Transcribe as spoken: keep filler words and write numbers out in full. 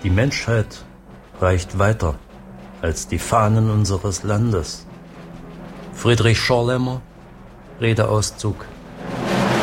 Die Menschheit reicht weiter als die Fahnen unseres Landes. Friedrich Schorlemmer, Redeauszug